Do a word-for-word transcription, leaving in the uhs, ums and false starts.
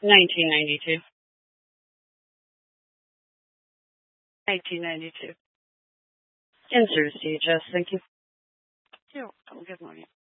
nineteen ninety-two. nineteen ninety-two. In service to you, Jess. Thank you. You're welcome. Good morning.